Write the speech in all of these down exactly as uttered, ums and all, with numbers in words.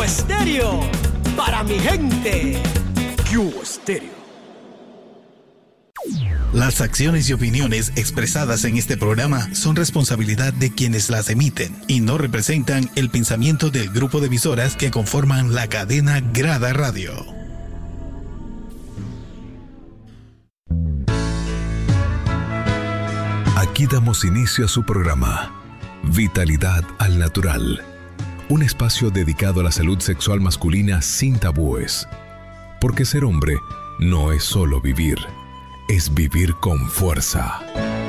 Estéreo, para mi gente. Cubo Estéreo. Las acciones y opiniones expresadas en este programa son responsabilidad de quienes las emiten y no representan el pensamiento del grupo de emisoras que conforman la cadena Grada Radio. Aquí damos inicio a su programa Vitalidad al Natural, un espacio dedicado a la salud sexual masculina sin tabúes, porque ser hombre no es solo vivir, es vivir con fuerza.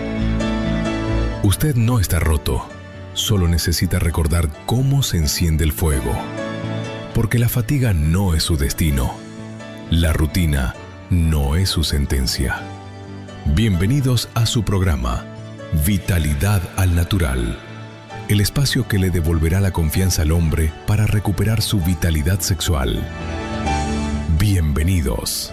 Usted no está roto, solo necesita recordar cómo se enciende el fuego, porque la fatiga no es su destino, la rutina no es su sentencia. Bienvenidos a su programa Vitalidad al Natural, el espacio que le devolverá la confianza al hombre para recuperar su vitalidad sexual. Bienvenidos.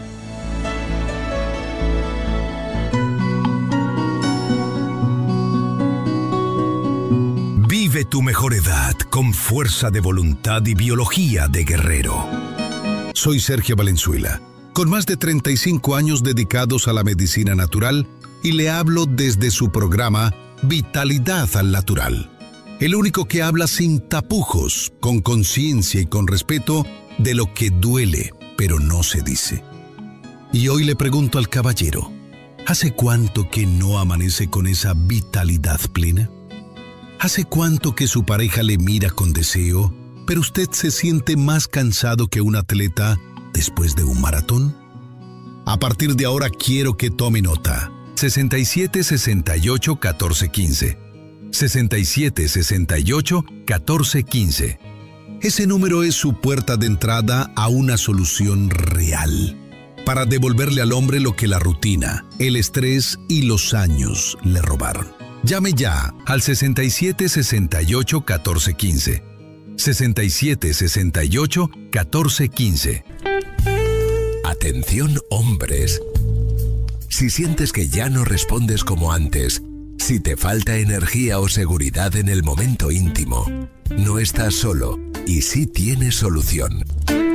Vive tu mejor edad con fuerza de voluntad y biología de guerrero. Soy Sergio Valenzuela, con más de treinta y cinco años dedicados a la medicina natural, y le hablo desde su programa Vitalidad al Natural, el único que habla sin tapujos, con conciencia y con respeto de lo que duele, pero no se dice. Y hoy le pregunto al caballero, ¿hace cuánto que no amanece con esa vitalidad plena? ¿Hace cuánto que su pareja le mira con deseo, pero usted se siente más cansado que un atleta después de un maratón? A partir de ahora quiero que tome nota. sesenta y siete, sesenta y ocho, catorce, quince. sesenta y siete, sesenta y ocho, catorce, quince. Ese número es su puerta de entrada a una solución real, para devolverle al hombre lo que la rutina, el estrés y los años le robaron. Llame ya al sesenta y siete, sesenta y ocho, catorce, quince. sesenta y siete, sesenta y ocho, catorce, quince. Atención, hombres. Si sientes que ya no respondes como antes, si te falta energía o seguridad en el momento íntimo, no estás solo y sí tienes solución.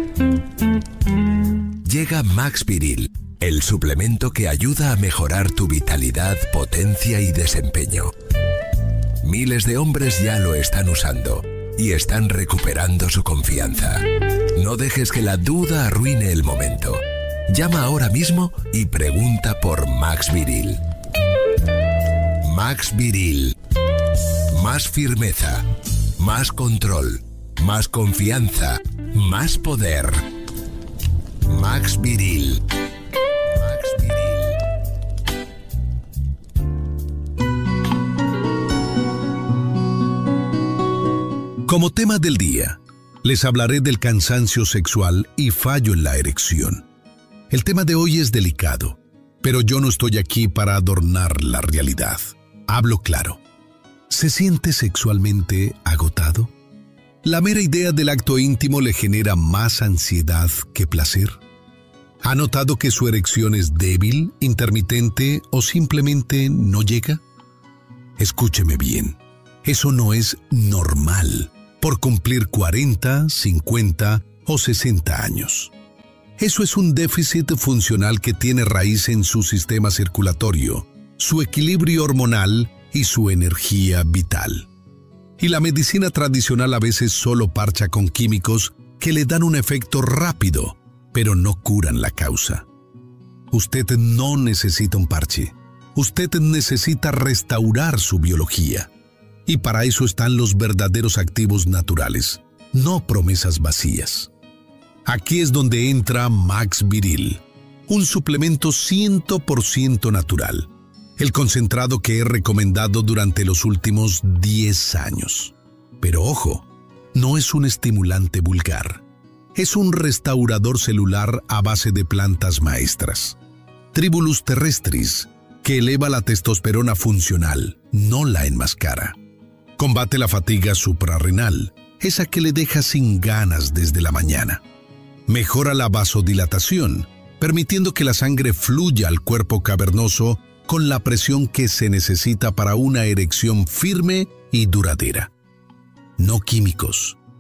Llega Max Viril, el suplemento que ayuda a mejorar tu vitalidad, potencia y desempeño. Miles de hombres ya lo están usando y están recuperando su confianza. No dejes que la duda arruine el momento. Llama ahora mismo y pregunta por Max Viril. Max Viril. Más firmeza, más control, más confianza, más poder. Max Viril. Max Viril. Como tema del día, les hablaré del cansancio sexual y fallo en la erección. El tema de hoy es delicado, pero yo no estoy aquí para adornar la realidad. Hablo claro. ¿Se siente sexualmente agotado? ¿La mera idea del acto íntimo le genera más ansiedad que placer? ¿Ha notado que su erección es débil, intermitente o simplemente no llega? Escúcheme bien, eso no es normal por cumplir cuarenta, cincuenta o sesenta años. Eso es un déficit funcional que tiene raíz en su sistema circulatorio, su equilibrio hormonal y su energía vital. Y la medicina tradicional a veces solo parcha con químicos que le dan un efecto rápido, pero no curan la causa. Usted no necesita un parche. Usted necesita restaurar su biología. Y para eso están los verdaderos activos naturales, no promesas vacías. Aquí es donde entra Max Viril, un suplemento cien por ciento natural, el concentrado que he recomendado durante los últimos diez años. Pero ojo, no es un estimulante vulgar, es un restaurador celular a base de plantas maestras. Tribulus terrestris, que eleva la testosterona funcional, no la enmascara. Combate la fatiga suprarrenal, esa que le deja sin ganas desde la mañana. Mejora la vasodilatación, permitiendo que la sangre fluya al cuerpo cavernoso con la presión que se necesita para una erección firme y duradera. No químicos,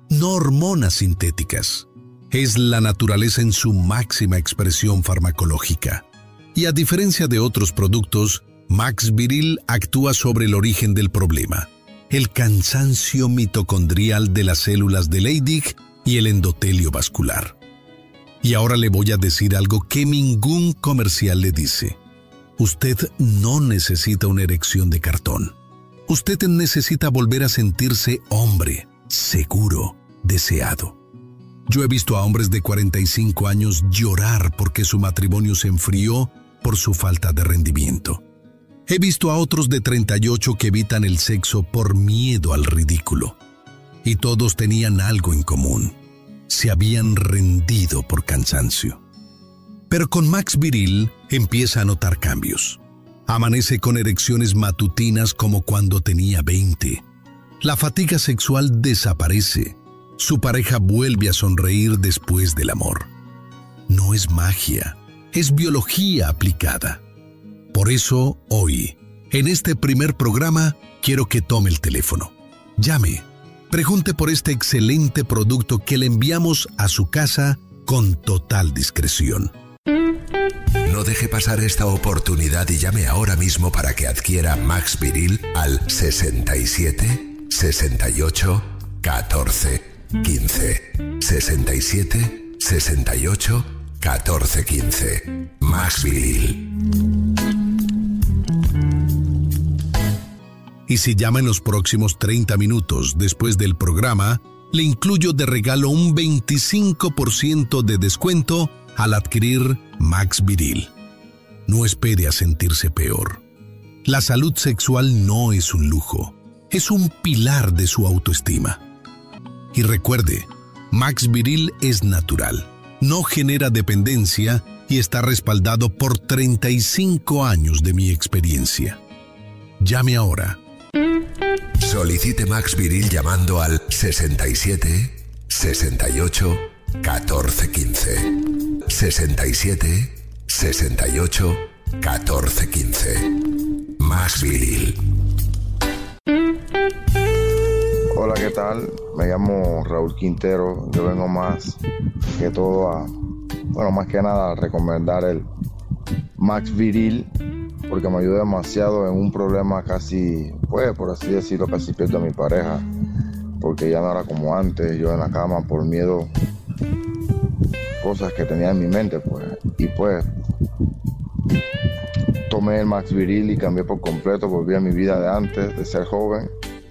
no hormonas sintéticas. Es la naturaleza en su máxima expresión farmacológica. Y a diferencia de otros productos, Max Viril actúa sobre el origen del problema, el cansancio mitocondrial de las células de Leydig y el endotelio vascular. Y ahora le voy a decir algo que ningún comercial le dice. Usted no necesita una erección de cartón. Usted necesita volver a sentirse hombre, seguro, deseado. Yo he visto a hombres de cuarenta y cinco años llorar porque su matrimonio se enfrió por su falta de rendimiento. He visto a otros de treinta y ocho que evitan el sexo por miedo al ridículo. Y todos tenían algo en común. Se habían rendido por cansancio. Pero con Max Viril empieza a notar cambios. Amanece con erecciones matutinas como cuando tenía veinte. La fatiga sexual desaparece. Su pareja vuelve a sonreír después del amor. No es magia, es biología aplicada. Por eso, hoy, en este primer programa, quiero que tome el teléfono. Llame, pregunte por este excelente producto que le enviamos a su casa con total discreción. No deje pasar esta oportunidad y llame ahora mismo para que adquiera Max Viril al sesenta y siete, sesenta y ocho, catorce, quince. sesenta y siete, sesenta y ocho, catorce, quince. Max Viril. Y si llama en los próximos treinta minutos después del programa, le incluyo de regalo un veinticinco por ciento de descuento al adquirir Max Viril. No espere a sentirse peor. La salud sexual no es un lujo, es un pilar de su autoestima. Y recuerde, Max Viril es natural, no genera dependencia y está respaldado por treinta y cinco años de mi experiencia. Llame ahora. Solicite Max Viril llamando al sesenta y siete, sesenta y ocho, catorce, quince. sesenta y siete, sesenta y ocho, catorce, quince. Max Viril. Hola, ¿qué tal? Me llamo Raúl Quintero. Yo vengo más que todo a, bueno, más que nada a recomendar el Max Viril, porque me ayuda demasiado en un problema casi, pues, por así decirlo, casi pierdo a mi pareja, porque ya no era como antes, yo en la cama por miedo, cosas que tenía en mi mente, pues, y pues, tomé el Max Viril y cambié por completo, volví a mi vida de antes, de ser joven.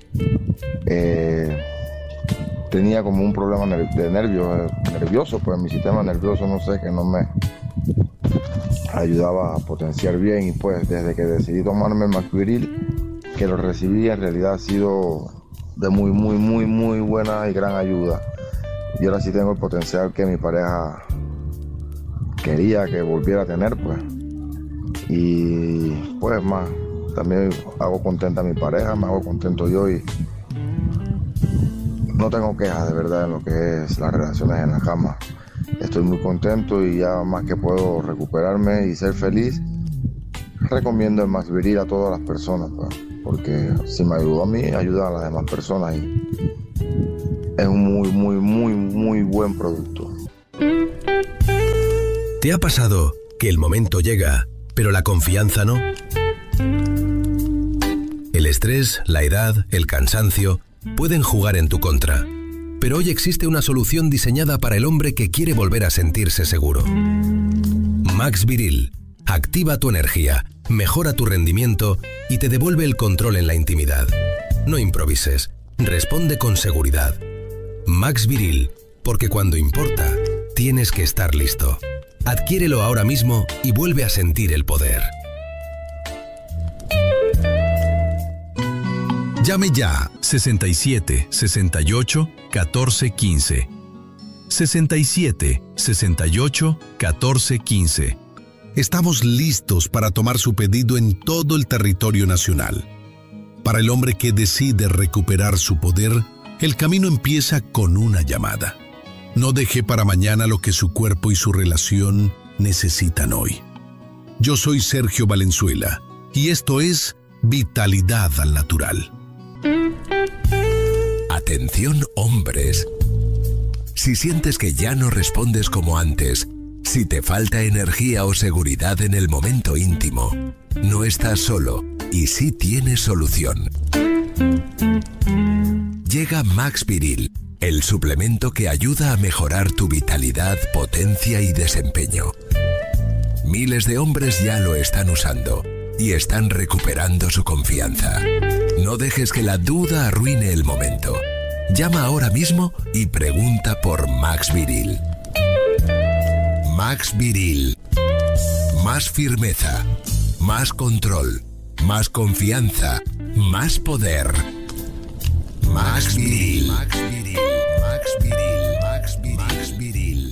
Eh, tenía como un problema de nervios, nervioso, pues mi sistema nervioso, no sé, que no me ayudaba a potenciar bien, y pues desde que decidí tomarme el Max Viril, que lo recibí, en realidad ha sido de muy, muy, muy, muy buena y gran ayuda. Y ahora sí tengo el potencial que mi pareja quería que volviera a tener, pues. Y pues más, también hago contenta a mi pareja, me hago contento yo y no tengo quejas de verdad en lo que es las relaciones en la cama. Estoy muy contento y ya más que puedo recuperarme y ser feliz, recomiendo el Max Viril a todas las personas, pues, porque si me ayudó a mí, ayuda a las demás personas y es un muy, muy, muy, muy buen producto. ¿Te ha pasado que el momento llega, pero la confianza no? El estrés, la edad, el cansancio pueden jugar en tu contra. Pero hoy existe una solución diseñada para el hombre que quiere volver a sentirse seguro. Max Viril activa tu energía, mejora tu rendimiento y te devuelve el control en la intimidad. No improvises, responde con seguridad. Max Viril, porque cuando importa, tienes que estar listo. Adquiérelo ahora mismo y vuelve a sentir el poder. Llame ya sesenta y siete, sesenta y ocho, catorce, quince. sesenta y siete, sesenta y ocho, catorce, quince. Estamos listos para tomar su pedido en todo el territorio nacional. Para el hombre que decide recuperar su poder, el camino empieza con una llamada. No deje para mañana lo que su cuerpo y su relación necesitan hoy. Yo soy Sergio Valenzuela y esto es Vitalidad al Natural. Atención hombres, Si sientes que ya no respondes como antes, si te falta energía o seguridad en el momento íntimo, no estás solo y sí tienes solución. Llega Max Viril, el suplemento que ayuda a mejorar tu vitalidad, potencia y desempeño. Miles de hombres ya lo están usando y están recuperando su confianza. No dejes que la duda arruine el momento. Llama ahora mismo y pregunta por Max Viril. Max Viril. Más firmeza, más control, más confianza, más poder. Max Viril. Max Viril. Max Viril. Max Viril. Max Viril.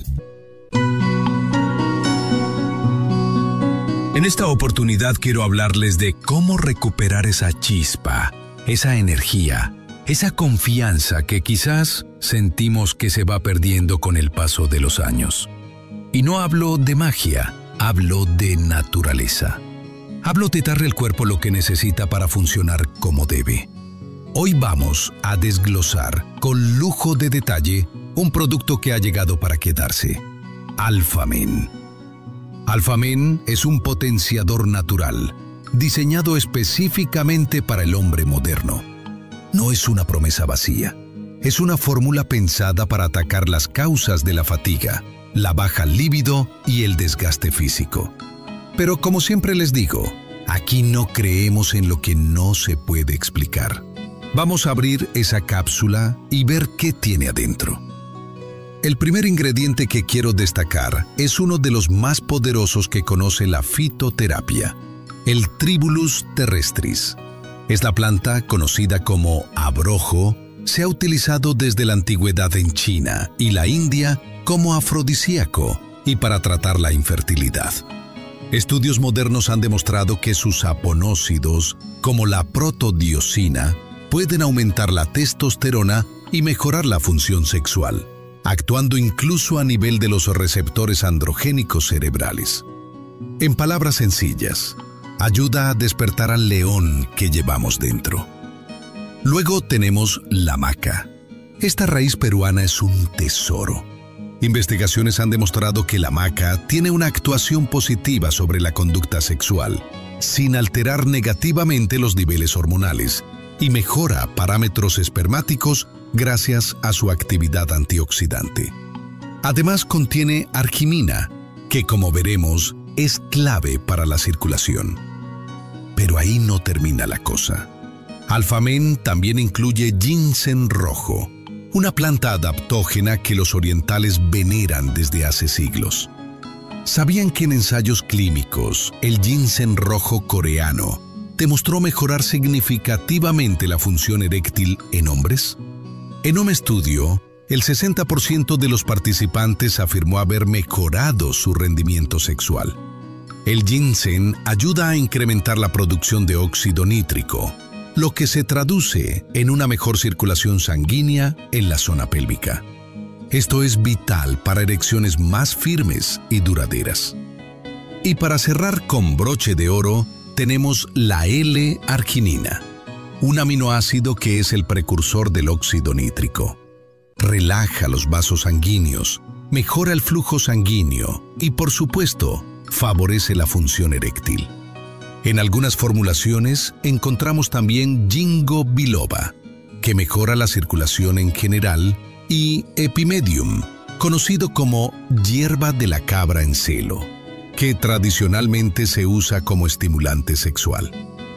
En esta oportunidad quiero hablarles de cómo recuperar esa chispa, esa energía, esa confianza que quizás sentimos que se va perdiendo con el paso de los años. Y no hablo de magia, hablo de naturaleza. Hablo de darle al cuerpo lo que necesita para funcionar como debe. Hoy vamos a desglosar con lujo de detalle un producto que ha llegado para quedarse: Alphamen. Alphamen es un potenciador natural, diseñado específicamente para el hombre moderno. No es una promesa vacía, es una fórmula pensada para atacar las causas de la fatiga, la baja libido y el desgaste físico. Pero como siempre les digo, aquí no creemos en lo que no se puede explicar. Vamos a abrir esa cápsula y ver qué tiene adentro. El primer ingrediente que quiero destacar es uno de los más poderosos que conoce la fitoterapia, el Tribulus terrestris. Es la planta conocida como abrojo, se ha utilizado desde la antigüedad en China y la India como afrodisíaco y para tratar la infertilidad. Estudios modernos han demostrado que sus aponósidos, como la protodiosina, pueden aumentar la testosterona y mejorar la función sexual, actuando incluso a nivel de los receptores androgénicos cerebrales. En palabras sencillas, ayuda a despertar al león que llevamos dentro. Luego tenemos la maca. Esta raíz peruana es un tesoro. Investigaciones han demostrado que la maca tiene una actuación positiva sobre la conducta sexual, sin alterar negativamente los niveles hormonales, y mejora parámetros espermáticos gracias a su actividad antioxidante. Además contiene arginina, que como veremos es clave para la circulación. Pero ahí no termina la cosa. Alphamen también incluye ginseng rojo, una planta adaptógena que los orientales veneran desde hace siglos. ¿Sabían que en ensayos clínicos el ginseng rojo coreano demostró mejorar significativamente la función eréctil en hombres? En un estudio, el sesenta por ciento de los participantes afirmó haber mejorado su rendimiento sexual. El ginseng ayuda a incrementar la producción de óxido nítrico, lo que se traduce en una mejor circulación sanguínea en la zona pélvica. Esto es vital para erecciones más firmes y duraderas. Y para cerrar con broche de oro, tenemos la L-arginina, un aminoácido que es el precursor del óxido nítrico. Relaja los vasos sanguíneos, mejora el flujo sanguíneo y, por supuesto, favorece la función eréctil. En algunas formulaciones encontramos también ginkgo biloba, que mejora la circulación en general, y epimedium, conocido como hierba de la cabra en celo, que tradicionalmente se usa como estimulante sexual.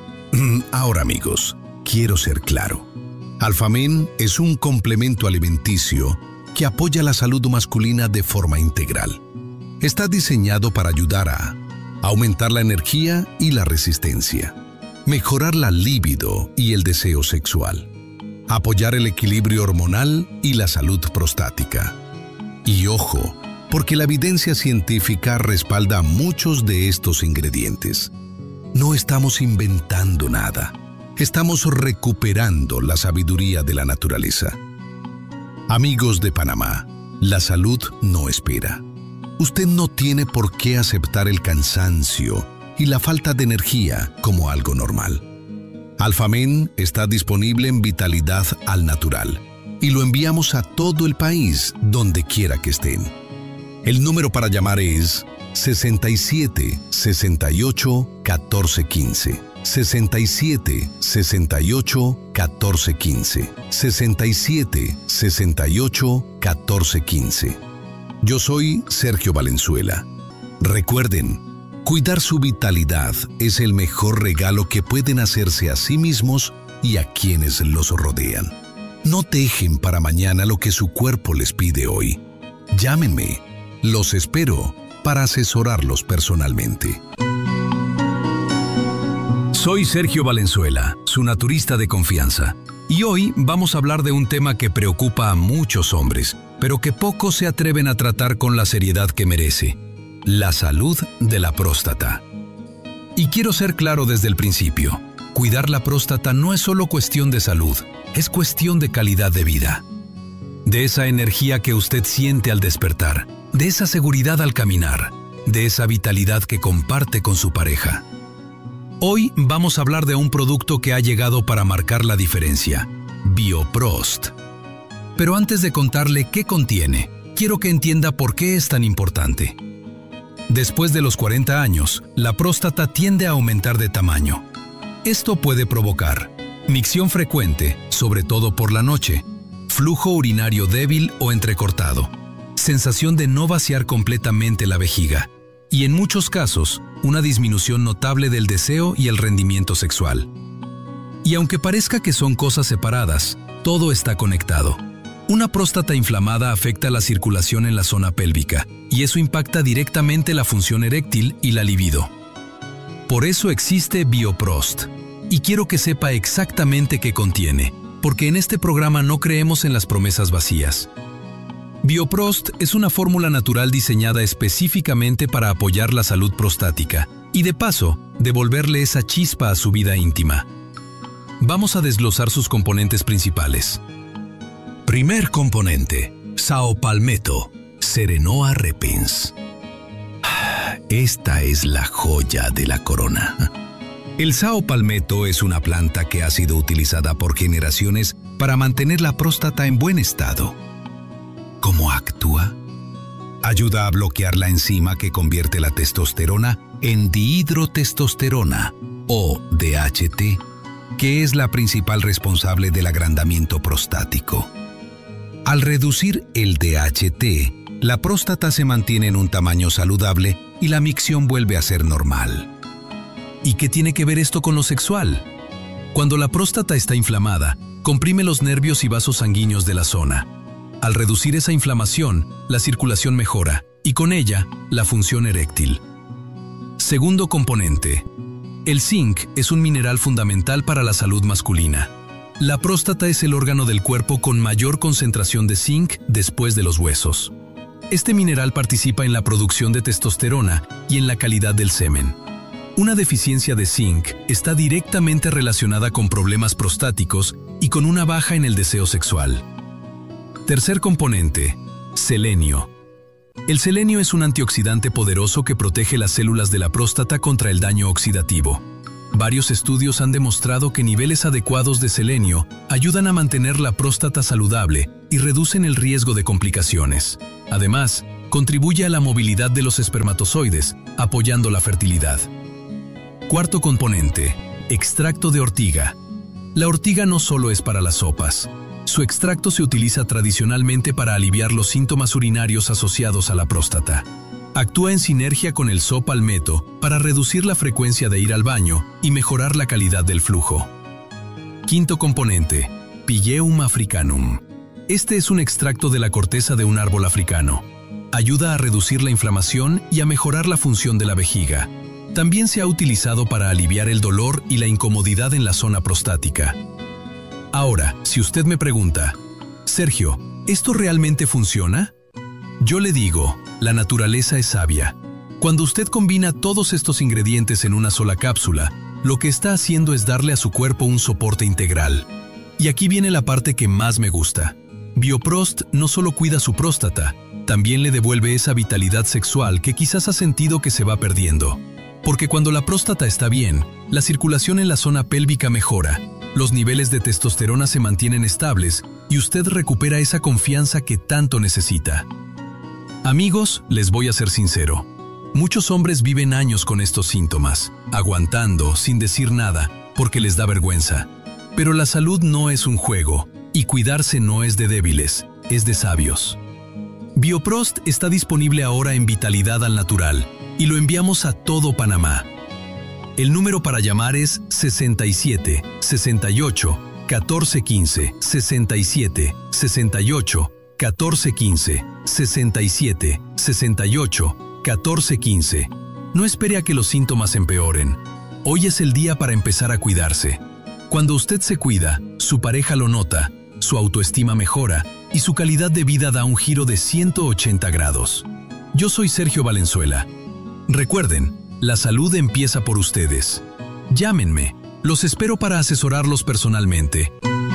Ahora, amigos, quiero ser claro. Alphamen es un complemento alimenticio que apoya la salud masculina de forma integral. Está diseñado para ayudar a aumentar la energía y la resistencia, mejorar la libido y el deseo sexual, apoyar el equilibrio hormonal y la salud prostática. Y ojo, porque la evidencia científica respalda muchos de estos ingredientes. No estamos inventando nada, estamos recuperando la sabiduría de la naturaleza. Amigos de Panamá, la salud no espera. Usted no tiene por qué aceptar el cansancio y la falta de energía como algo normal. Alphamen está disponible en Vitalidad al Natural, y lo enviamos a todo el país, donde quiera que estén. El número para llamar es sesenta y siete, sesenta y ocho, catorce quince. sesenta y siete, sesenta y ocho, catorce quince. sesenta y siete, sesenta y ocho, catorce quince. Yo soy Sergio Valenzuela. Recuerden, cuidar su vitalidad es el mejor regalo que pueden hacerse a sí mismos y a quienes los rodean. No dejen para mañana lo que su cuerpo les pide hoy. Llámenme. Los espero para asesorarlos personalmente. Soy Sergio Valenzuela, su naturista de confianza. Y hoy vamos a hablar de un tema que preocupa a muchos hombres, pero que pocos se atreven a tratar con la seriedad que merece: la salud de la próstata. Y quiero ser claro desde el principio: cuidar la próstata no es solo cuestión de salud, es cuestión de calidad de vida. De esa energía que usted siente al despertar, de esa seguridad al caminar, de esa vitalidad que comparte con su pareja. Hoy vamos a hablar de un producto que ha llegado para marcar la diferencia: Bioprost. Pero antes de contarle qué contiene, quiero que entienda por qué es tan importante. Después de los cuarenta años, la próstata tiende a aumentar de tamaño. Esto puede provocar micción frecuente, sobre todo por la noche, flujo urinario débil o entrecortado, sensación de no vaciar completamente la vejiga y, en muchos casos, una disminución notable del deseo y el rendimiento sexual. Y aunque parezca que son cosas separadas, todo está conectado. Una próstata inflamada afecta la circulación en la zona pélvica y eso impacta directamente la función eréctil y la libido. Por eso existe Bioprost. Y quiero que sepa exactamente qué contiene, porque en este programa no creemos en las promesas vacías. Bioprost es una fórmula natural diseñada específicamente para apoyar la salud prostática y, de paso, devolverle esa chispa a su vida íntima. Vamos a desglosar sus componentes principales. Primer componente: Saopalmeto, Serenoa repens. Esta es la joya de la corona. El saopalmeto es una planta que ha sido utilizada por generaciones para mantener la próstata en buen estado. ¿Cómo actúa? Ayuda a bloquear la enzima que convierte la testosterona en dihidrotestosterona, o D H T, que es la principal responsable del agrandamiento prostático. Al reducir el D H T, la próstata se mantiene en un tamaño saludable y la micción vuelve a ser normal. ¿Y qué tiene que ver esto con lo sexual? Cuando la próstata está inflamada, comprime los nervios y vasos sanguíneos de la zona. Al reducir esa inflamación, la circulación mejora y con ella, la función eréctil. Segundo componente: el zinc es un mineral fundamental para la salud masculina. La próstata es el órgano del cuerpo con mayor concentración de zinc después de los huesos. Este mineral participa en la producción de testosterona y en la calidad del semen. Una deficiencia de zinc está directamente relacionada con problemas prostáticos y con una baja en el deseo sexual. Tercer componente: selenio. El selenio es un antioxidante poderoso que protege las células de la próstata contra el daño oxidativo. Varios estudios han demostrado que niveles adecuados de selenio ayudan a mantener la próstata saludable y reducen el riesgo de complicaciones. Además, contribuye a la movilidad de los espermatozoides, apoyando la fertilidad. Cuarto componente: extracto de ortiga. La ortiga no solo es para las sopas. Su extracto se utiliza tradicionalmente para aliviar los síntomas urinarios asociados a la próstata. Actúa en sinergia con el saopalmeto para reducir la frecuencia de ir al baño y mejorar la calidad del flujo. Quinto componente: Pygeum africanum. Este es un extracto de la corteza de un árbol africano. Ayuda a reducir la inflamación y a mejorar la función de la vejiga. También se ha utilizado para aliviar el dolor y la incomodidad en la zona prostática. Ahora, si usted me pregunta: Sergio, ¿esto realmente funciona? Yo le digo, la naturaleza es sabia. Cuando usted combina todos estos ingredientes en una sola cápsula, lo que está haciendo es darle a su cuerpo un soporte integral. Y aquí viene la parte que más me gusta. Bioprost no solo cuida su próstata, también le devuelve esa vitalidad sexual que quizás ha sentido que se va perdiendo. Porque cuando la próstata está bien, la circulación en la zona pélvica mejora, los niveles de testosterona se mantienen estables y usted recupera esa confianza que tanto necesita. Amigos, les voy a ser sincero. Muchos hombres viven años con estos síntomas, aguantando, sin decir nada, porque les da vergüenza. Pero la salud no es un juego, y cuidarse no es de débiles, es de sabios. Bioprost está disponible ahora en Vitalidad al Natural, y lo enviamos a todo Panamá. El número para llamar es sesenta y siete, sesenta y ocho, catorce quince, sesenta y siete, sesenta y ocho, catorce quince, sesenta y siete, sesenta y ocho, catorce quince. No espere a que los síntomas empeoren. Hoy es el día para empezar a cuidarse. Cuando usted se cuida, su pareja lo nota, su autoestima mejora y su calidad de vida da un giro de ciento ochenta grados. Yo soy Sergio Valenzuela. Recuerden, la salud empieza por ustedes. Llámenme. Los espero para asesorarlos personalmente.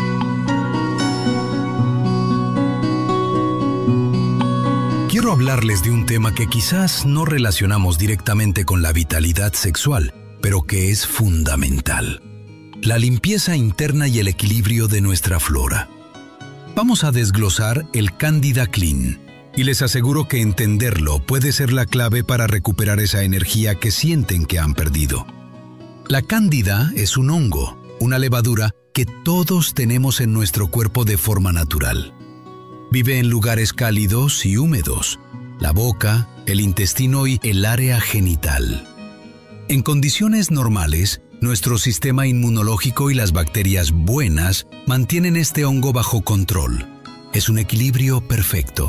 Quiero hablarles de un tema que quizás no relacionamos directamente con la vitalidad sexual, pero que es fundamental: la limpieza interna y el equilibrio de nuestra flora. Vamos a desglosar el Candida Clean, y les aseguro que entenderlo puede ser la clave para recuperar esa energía que sienten que han perdido. La cándida es un hongo, una levadura que todos tenemos en nuestro cuerpo de forma natural. Vive en lugares cálidos y húmedos, la boca, el intestino y el área genital. En condiciones normales, nuestro sistema inmunológico y las bacterias buenas mantienen este hongo bajo control. Es un equilibrio perfecto.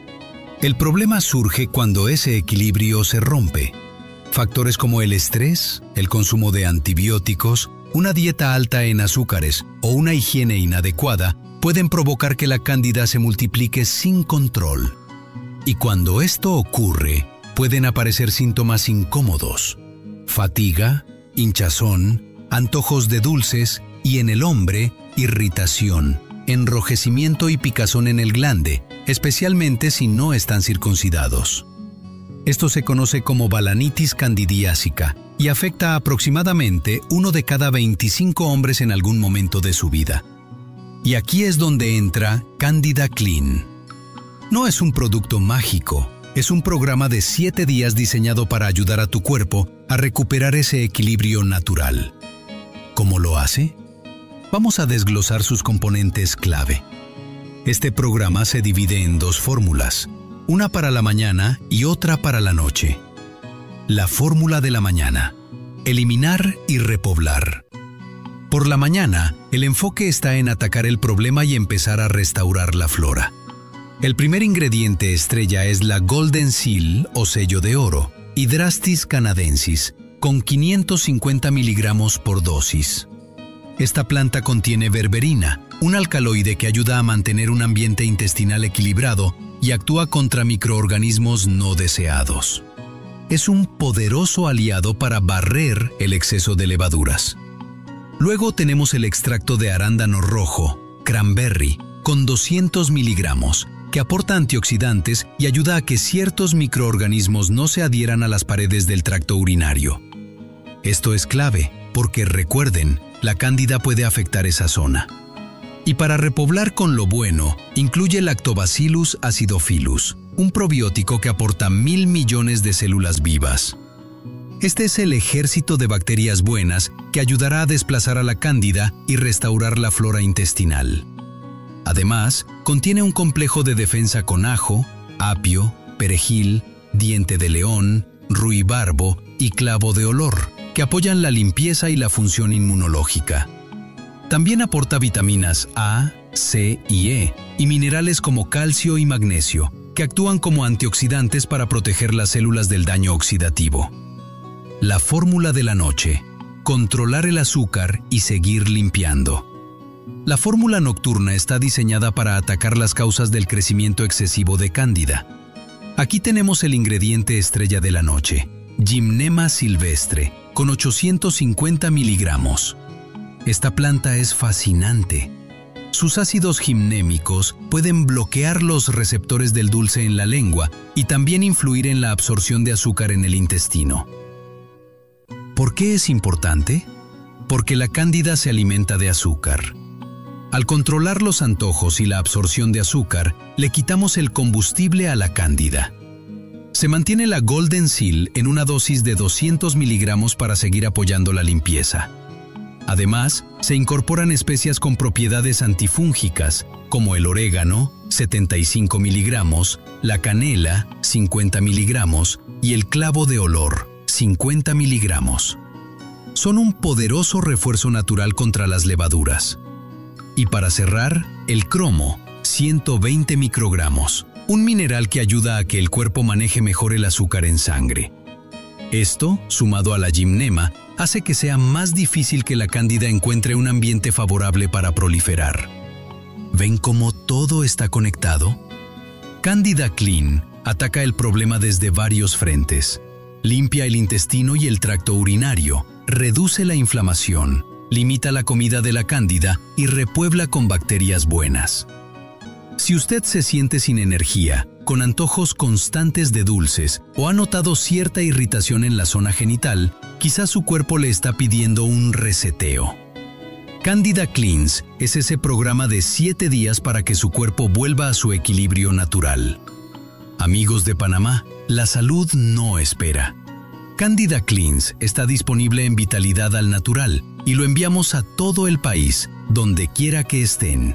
El problema surge cuando ese equilibrio se rompe. Factores como el estrés, el consumo de antibióticos, una dieta alta en azúcares o una higiene inadecuada pueden provocar que la cándida se multiplique sin control. Y cuando esto ocurre, pueden aparecer síntomas incómodos: fatiga, hinchazón, antojos de dulces y en el hombre, irritación, enrojecimiento y picazón en el glande, especialmente si no están circuncidados. Esto se conoce como balanitis candidiásica y afecta a aproximadamente uno de cada veinticinco hombres en algún momento de su vida. Y aquí es donde entra Candida Clean. No es un producto mágico, es un programa de siete días diseñado para ayudar a tu cuerpo a recuperar ese equilibrio natural. ¿Cómo lo hace? Vamos a desglosar sus componentes clave. Este programa se divide en dos fórmulas, una para la mañana y otra para la noche. La fórmula de la mañana: eliminar y repoblar. Por la mañana, el enfoque está en atacar el problema y empezar a restaurar la flora. El primer ingrediente estrella es la Golden Seal o sello de oro, Hydrastis canadensis, con quinientos cincuenta miligramos por dosis. Esta planta contiene berberina, un alcaloide que ayuda a mantener un ambiente intestinal equilibrado y actúa contra microorganismos no deseados. Es un poderoso aliado para barrer el exceso de levaduras. Luego tenemos el extracto de arándano rojo, cranberry, con doscientos miligramos, que aporta antioxidantes y ayuda a que ciertos microorganismos no se adhieran a las paredes del tracto urinario. Esto es clave, porque recuerden, la cándida puede afectar esa zona. Y para repoblar con lo bueno, incluye Lactobacillus acidophilus, un probiótico que aporta mil millones de células vivas. Este es el ejército de bacterias buenas que ayudará a desplazar a la cándida y restaurar la flora intestinal. Además, contiene un complejo de defensa con ajo, apio, perejil, diente de león, ruibarbo y clavo de olor, que apoyan la limpieza y la función inmunológica. También aporta vitaminas A, C y E, y minerales como calcio y magnesio, que actúan como antioxidantes para proteger las células del daño oxidativo. La fórmula de la noche: controlar el azúcar y seguir limpiando. La fórmula nocturna está diseñada para atacar las causas del crecimiento excesivo de cándida. Aquí tenemos el ingrediente estrella de la noche, Gymnema silvestre, con ochocientos cincuenta miligramos. Esta planta es fascinante. Sus ácidos gimnémicos pueden bloquear los receptores del dulce en la lengua y también influir en la absorción de azúcar en el intestino. ¿Por qué es importante? Porque la cándida se alimenta de azúcar. Al controlar los antojos y la absorción de azúcar, le quitamos el combustible a la cándida. Se mantiene la Golden Seal en una dosis de doscientos miligramos para seguir apoyando la limpieza. Además, se incorporan especias con propiedades antifúngicas, como el orégano, setenta y cinco miligramos, la canela, cincuenta miligramos, y el clavo de olor, cincuenta miligramos. Son un poderoso refuerzo natural contra las levaduras. Y para cerrar, el cromo, ciento veinte microgramos, un mineral que ayuda a que el cuerpo maneje mejor el azúcar en sangre. Esto, sumado a la gimnema, hace que sea más difícil que la cándida encuentre un ambiente favorable para proliferar. ¿Ven cómo todo está conectado? Candida Clean ataca el problema desde varios frentes. Limpia el intestino y el tracto urinario, reduce la inflamación, limita la comida de la cándida y repuebla con bacterias buenas. Si usted se siente sin energía, con antojos constantes de dulces o ha notado cierta irritación en la zona genital, quizás su cuerpo le está pidiendo un reseteo. Candida Cleans es ese programa de siete días para que su cuerpo vuelva a su equilibrio natural. Amigos de Panamá, la salud no espera. Candida Cleans está disponible en Vitalidad al Natural y lo enviamos a todo el país, donde quiera que estén.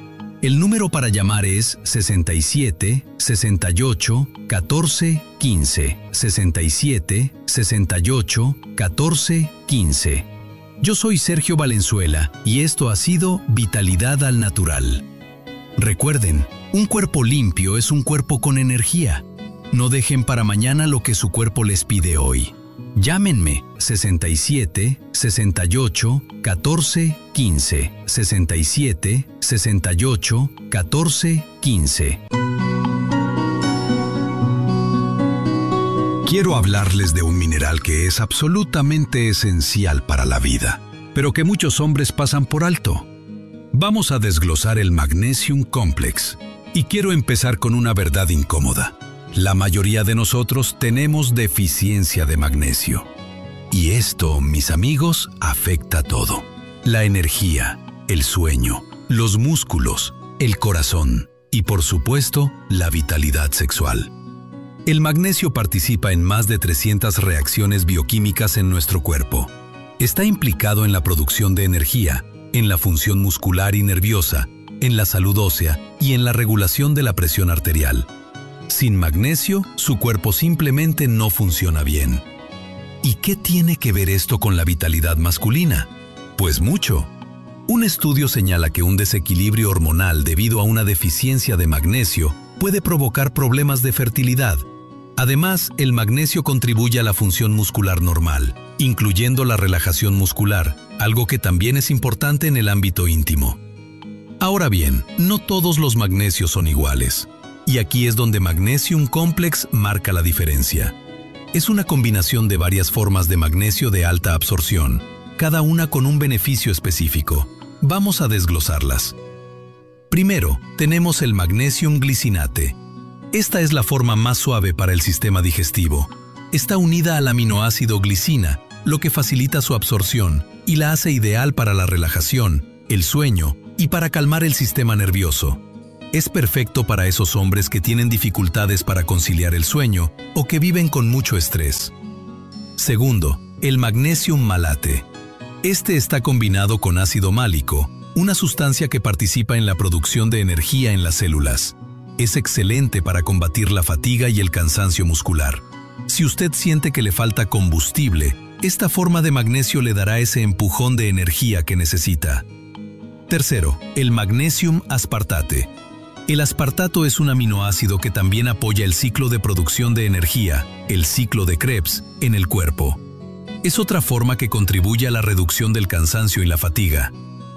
El número para llamar es sesenta y siete, sesenta y ocho, catorce, quince, sesenta y siete, sesenta y ocho, catorce, quince. Yo soy Sergio Valenzuela y esto ha sido Vitalidad al Natural. Recuerden, un cuerpo limpio es un cuerpo con energía. No dejen para mañana lo que su cuerpo les pide hoy. Llámenme sesenta y siete, sesenta y ocho, catorce, quince, sesenta y siete, sesenta y ocho, catorce, quince. Quiero hablarles de un mineral que es absolutamente esencial para la vida, pero que muchos hombres pasan por alto. Vamos a desglosar el Magnesium Complex. Y quiero empezar con una verdad incómoda. La mayoría de nosotros tenemos deficiencia de magnesio. Y esto, mis amigos, afecta todo. La energía, el sueño, los músculos, el corazón y, por supuesto, la vitalidad sexual. El magnesio participa en más de trescientas reacciones bioquímicas en nuestro cuerpo. Está implicado en la producción de energía, en la función muscular y nerviosa, en la salud ósea y en la regulación de la presión arterial. Sin magnesio, su cuerpo simplemente no funciona bien. ¿Y qué tiene que ver esto con la vitalidad masculina? Pues mucho. Un estudio señala que un desequilibrio hormonal debido a una deficiencia de magnesio puede provocar problemas de fertilidad. Además, el magnesio contribuye a la función muscular normal, incluyendo la relajación muscular, algo que también es importante en el ámbito íntimo. Ahora bien, no todos los magnesios son iguales. Y aquí es donde Magnesium Complex marca la diferencia. Es una combinación de varias formas de magnesio de alta absorción, cada una con un beneficio específico. Vamos a desglosarlas. Primero, tenemos el Magnesium Glicinate. Esta es la forma más suave para el sistema digestivo. Está unida al aminoácido glicina, lo que facilita su absorción y la hace ideal para la relajación, el sueño y para calmar el sistema nervioso. Es perfecto para esos hombres que tienen dificultades para conciliar el sueño o que viven con mucho estrés. Segundo, el Magnesium Malate. Este está combinado con ácido málico, una sustancia que participa en la producción de energía en las células. Es excelente para combatir la fatiga y el cansancio muscular. Si usted siente que le falta combustible, esta forma de magnesio le dará ese empujón de energía que necesita. Tercero, el Magnesium Aspartate. El aspartato es un aminoácido que también apoya el ciclo de producción de energía, el ciclo de Krebs, en el cuerpo. Es otra forma que contribuye a la reducción del cansancio y la fatiga.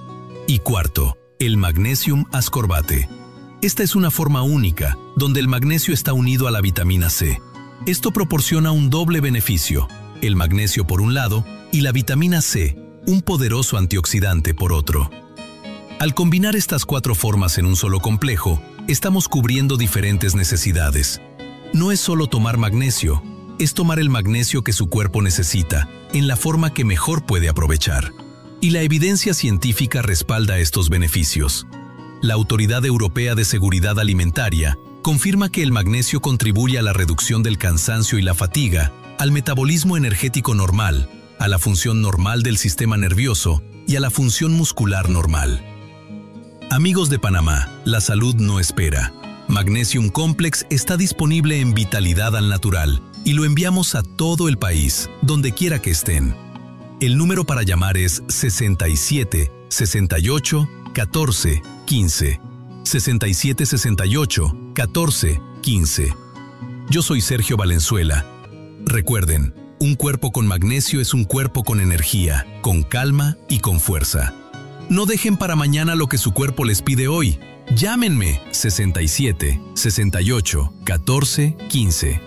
Y cuarto, el Magnesium Ascorbate. Esta es una forma única, donde el magnesio está unido a la vitamina C. Esto proporciona un doble beneficio, el magnesio por un lado y la vitamina C, un poderoso antioxidante por otro. Al combinar estas cuatro formas en un solo complejo, estamos cubriendo diferentes necesidades. No es solo tomar magnesio, es tomar el magnesio que su cuerpo necesita, en la forma que mejor puede aprovechar. y la evidencia científica respalda estos beneficios. La Autoridad Europea de Seguridad Alimentaria confirma que el magnesio contribuye a la reducción del cansancio y la fatiga, al metabolismo energético normal, a la función normal del sistema nervioso y a la función muscular normal. Amigos de Panamá, la salud no espera. Magnesium Complex está disponible en Vitalidad al Natural y lo enviamos a todo el país, donde quiera que estén. El número para llamar es sesenta y siete, sesenta y ocho, catorce, quince. sesenta y siete, sesenta y ocho, catorce, quince. Yo soy Sergio Valenzuela. Recuerden, un cuerpo con magnesio es un cuerpo con energía, con calma y con fuerza. No dejen para mañana lo que su cuerpo les pide hoy. Llámenme sesenta y siete, sesenta y ocho, catorce, quince.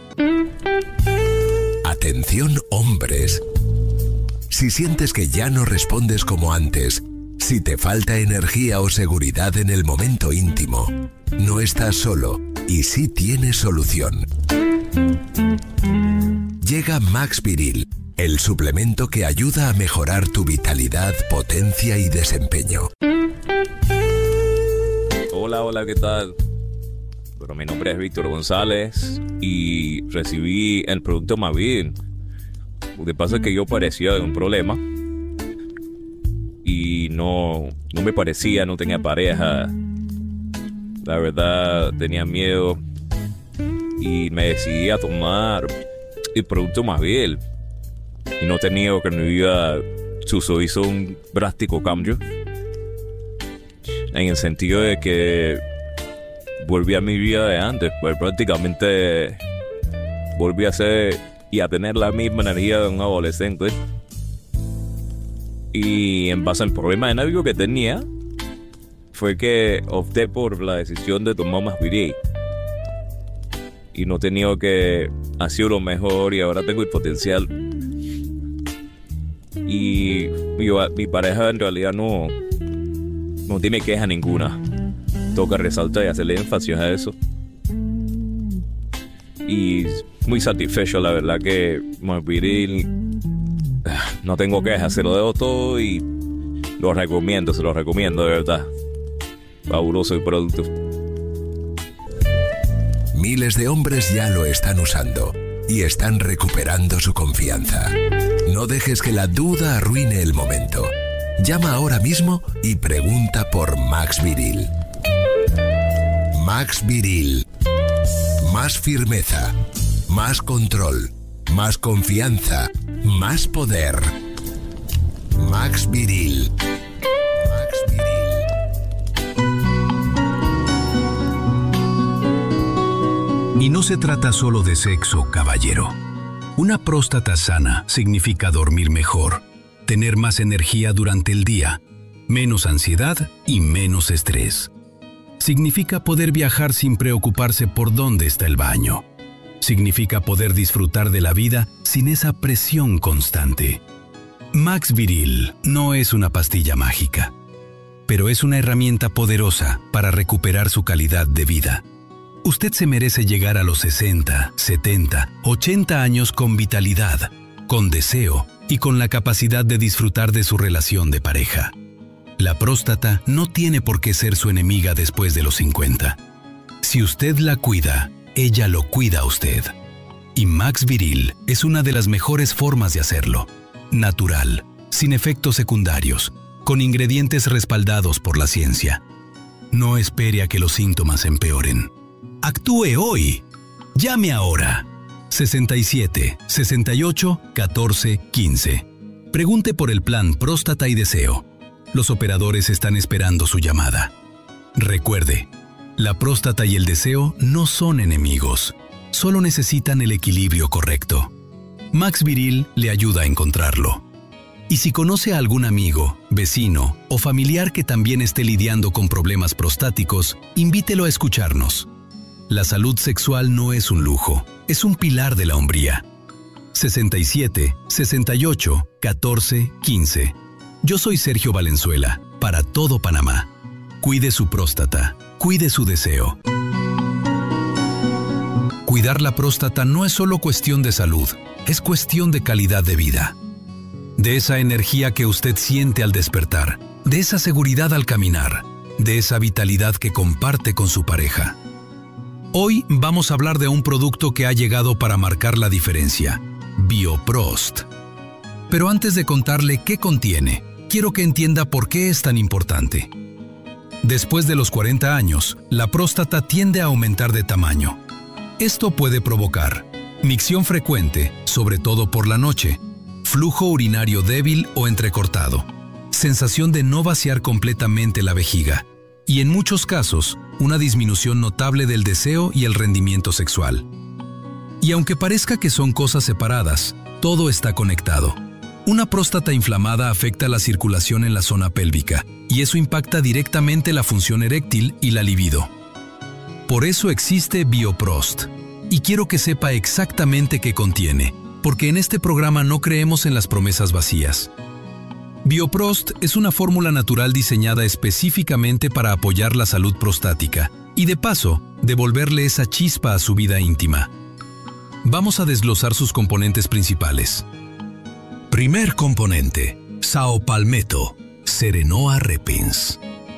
Atención, hombres. Si sientes que ya no respondes como antes, si te falta energía o seguridad en el momento íntimo, no estás solo y sí tienes solución. Llega Max Viril, el suplemento que ayuda a mejorar tu vitalidad, potencia y desempeño. Hola, hola, ¿qué tal? Bueno, mi nombre es Víctor González y recibí el producto Max Viril. Lo que pasa es que yo parecía de un problema y no, no me parecía, no tenía pareja. La verdad, tenía miedo y me decidí a tomar el producto Max Viril. Y no tenía que en mi vida hizo un drástico cambio. En el sentido de que volví a mi vida de antes, pues prácticamente volví a ser y a tener la misma energía de un adolescente. Y en base al problema de nervio que tenía, fue que opté por la decisión de tomar Max Viril. Y no he tenido que hacer lo mejor y ahora tengo el potencial. Y mi, mi pareja en realidad no, no tiene queja ninguna. Toca resaltar y hacerle énfasis a eso. Y muy satisfecho, la verdad que Max Viril, no tengo quejas, se lo dejo todo y lo recomiendo, se lo recomiendo de verdad. Fabuloso el producto. Miles de hombres ya lo están usando y están recuperando su confianza. No dejes que la duda arruine el momento. Llama ahora mismo y pregunta por Max Viril. Max Viril. Más firmeza, más control, más confianza, más poder. Max Viril. Max Viril. Y no se trata solo de sexo, caballero. Una próstata sana significa dormir mejor, tener más energía durante el día, menos ansiedad y menos estrés. Significa poder viajar sin preocuparse por dónde está el baño. Significa poder disfrutar de la vida sin esa presión constante. Max Viril no es una pastilla mágica, pero es una herramienta poderosa para recuperar su calidad de vida. Usted se merece llegar a los sesenta, setenta, ochenta años con vitalidad, con deseo y con la capacidad de disfrutar de su relación de pareja. La próstata no tiene por qué ser su enemiga después de los cincuenta. Si usted la cuida, ella lo cuida a usted. Y Max Viril es una de las mejores formas de hacerlo. Natural, sin efectos secundarios, con ingredientes respaldados por la ciencia. No espere a que los síntomas empeoren. Actúe hoy. Llame ahora. sesenta y siete, sesenta y ocho, catorce, quince. Pregunte por el plan Próstata y Deseo. Los operadores están esperando su llamada. Recuerde, la próstata y el deseo no son enemigos, solo necesitan el equilibrio correcto. Max Viril le ayuda a encontrarlo. Y si conoce a algún amigo, vecino o familiar que también esté lidiando con problemas prostáticos, invítelo a escucharnos. La salud sexual no es un lujo, es un pilar de la hombría. sesenta y siete, sesenta y ocho, catorce, quince. Yo soy Sergio Valenzuela, para todo Panamá. Cuide su próstata, cuide su deseo. Cuidar la próstata no es solo cuestión de salud, es cuestión de calidad de vida. de esa energía que usted siente al despertar, de esa seguridad al caminar, de esa vitalidad que comparte con su pareja. Hoy vamos a hablar de un producto que ha llegado para marcar la diferencia, Bioprost. Pero antes de contarle qué contiene, quiero que entienda por qué es tan importante. Después de los cuarenta años, la próstata tiende a aumentar de tamaño. Esto puede provocar micción frecuente, sobre todo por la noche, flujo urinario débil o entrecortado, sensación de no vaciar completamente la vejiga y, en muchos casos, una disminución notable del deseo y el rendimiento sexual. Y aunque parezca que son cosas separadas, todo está conectado. Una próstata inflamada afecta la circulación en la zona pélvica y eso impacta directamente la función eréctil y la libido. Por eso existe Bioprost. Y quiero que sepa exactamente qué contiene, porque en este programa no creemos en las promesas vacías. Bioprost es una fórmula natural diseñada específicamente para apoyar la salud prostática y, de paso, devolverle esa chispa a su vida íntima. Vamos a desglosar sus componentes principales. Primer componente, Saopalmeto, Serenoa repens.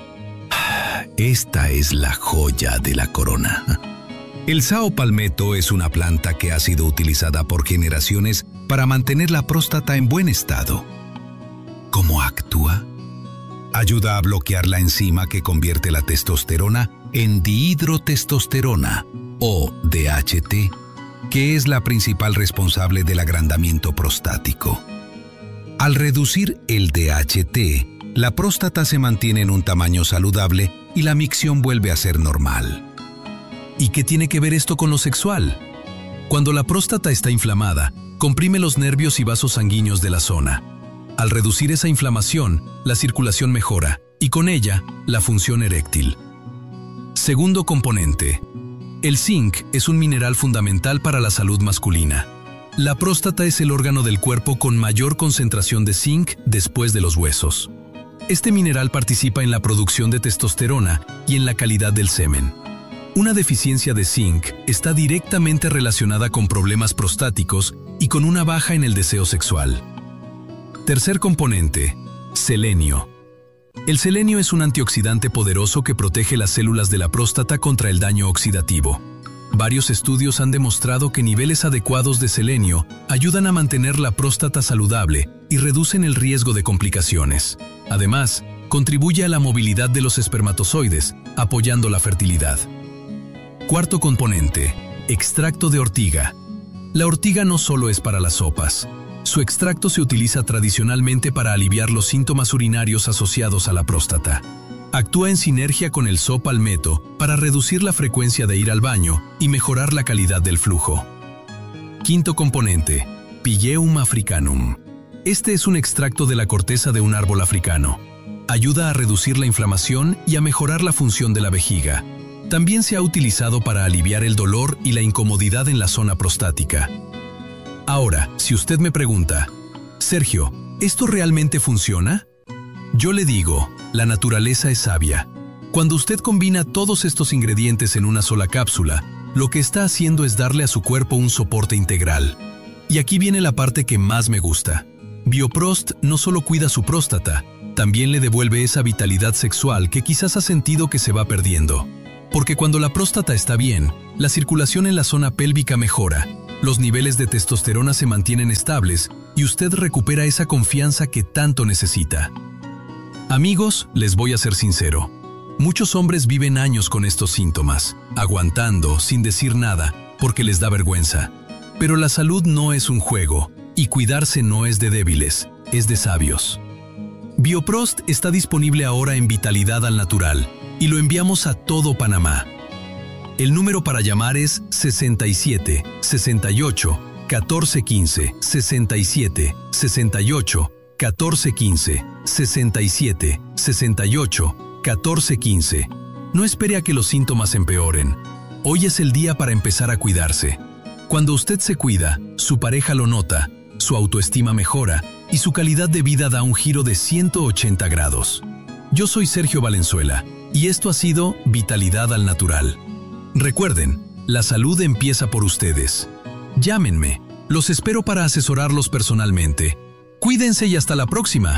Esta es la joya de la corona. El saopalmeto es una planta que ha sido utilizada por generaciones para mantener la próstata en buen estado. ¿Cómo actúa? Ayuda a bloquear la enzima que convierte la testosterona en dihidrotestosterona, o D H T, que es la principal responsable del agrandamiento prostático. Al reducir el D H T, la próstata se mantiene en un tamaño saludable y la micción vuelve a ser normal. ¿Y qué tiene que ver esto con lo sexual? Cuando la próstata está inflamada, comprime los nervios y vasos sanguíneos de la zona. Al reducir esa inflamación, la circulación mejora y con ella, la función eréctil. Segundo componente. El zinc es un mineral fundamental para la salud masculina. La próstata es el órgano del cuerpo con mayor concentración de zinc después de los huesos. Este mineral participa en la producción de testosterona y en la calidad del semen. Una deficiencia de zinc está directamente relacionada con problemas prostáticos y con una baja en el deseo sexual. Tercer componente, selenio. El selenio es un antioxidante poderoso que protege las células de la próstata contra el daño oxidativo. Varios estudios han demostrado que niveles adecuados de selenio ayudan a mantener la próstata saludable y reducen el riesgo de complicaciones. Además, contribuye a la movilidad de los espermatozoides, apoyando la fertilidad. Cuarto componente, extracto de ortiga. La ortiga no solo es para las sopas. Su extracto se utiliza tradicionalmente para aliviar los síntomas urinarios asociados a la próstata. Actúa en sinergia con el saopalmeto para reducir la frecuencia de ir al baño y mejorar la calidad del flujo. Quinto componente, Pigeum africanum. Este es un extracto de la corteza de un árbol africano. Ayuda a reducir la inflamación y a mejorar la función de la vejiga. También se ha utilizado para aliviar el dolor y la incomodidad en la zona prostática. Ahora, si usted me pregunta, Sergio, ¿esto realmente funciona? Yo le digo, la naturaleza es sabia. Cuando usted combina todos estos ingredientes en una sola cápsula, lo que está haciendo es darle a su cuerpo un soporte integral. Y aquí viene la parte que más me gusta. Bioprost no solo cuida su próstata, también le devuelve esa vitalidad sexual que quizás ha sentido que se va perdiendo. Porque cuando la próstata está bien, la circulación en la zona pélvica mejora, los niveles de testosterona se mantienen estables y usted recupera esa confianza que tanto necesita. Amigos, les voy a ser sincero. Muchos hombres viven años con estos síntomas, aguantando, sin decir nada, porque les da vergüenza. Pero la salud no es un juego, y cuidarse no es de débiles, es de sabios. Bioprost está disponible ahora en Vitalidad al Natural, y lo enviamos a todo Panamá. El número para llamar es sesenta y siete, sesenta y ocho, catorce quince, sesenta y siete, sesenta y ocho, catorce quince, sesenta y siete, sesenta y ocho, catorce quince. No espere a que los síntomas empeoren. Hoy es el día para empezar a cuidarse. Cuando usted se cuida, su pareja lo nota, su autoestima mejora y su calidad de vida da un giro de ciento ochenta grados. Yo soy Sergio Valenzuela y esto ha sido Vitalidad al Natural. Recuerden, la salud empieza por ustedes. Llámenme, los espero para asesorarlos personalmente. Cuídense y hasta la próxima.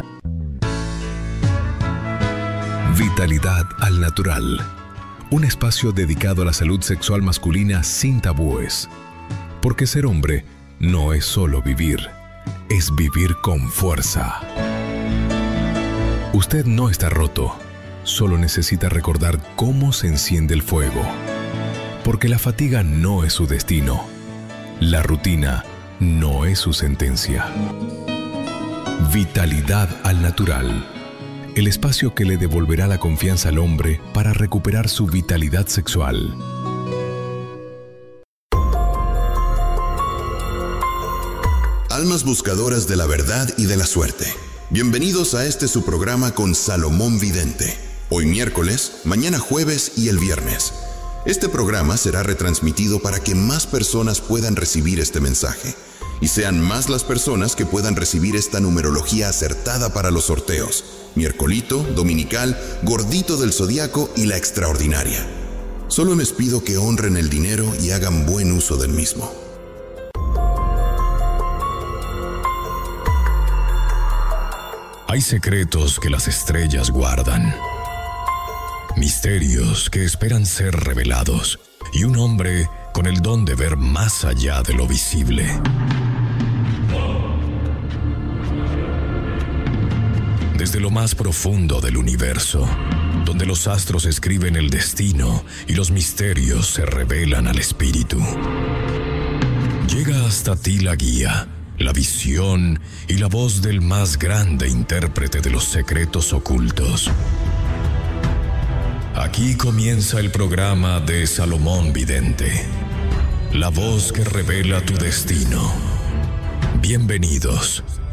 Vitalidad al natural. Un espacio dedicado a la salud sexual masculina sin tabúes. Porque ser hombre no es solo vivir, es vivir con fuerza. Usted no está roto, solo necesita recordar cómo se enciende el fuego. Porque la fatiga no es su destino, la rutina no es su sentencia. Vitalidad al natural. El espacio que le devolverá la confianza al hombre para recuperar su vitalidad sexual. Almas buscadoras de la verdad y de la suerte. Bienvenidos a este su programa con Salomón Vidente. Hoy miércoles, mañana jueves y el viernes. Este programa será retransmitido para que más personas puedan recibir este mensaje y sean más las personas que puedan recibir esta numerología acertada para los sorteos: miércolito, dominical, gordito del zodiaco y la extraordinaria. Solo les pido que honren el dinero y hagan buen uso del mismo. Hay secretos que las estrellas guardan, misterios que esperan ser revelados y un hombre con el don de ver más allá de lo visible. Desde lo más profundo del universo, donde los astros escriben el destino y los misterios se revelan al espíritu, llega hasta ti la guía, la visión y la voz del más grande intérprete de los secretos ocultos. Aquí comienza el programa de Salomón Vidente, la voz que revela tu destino. Bienvenidos.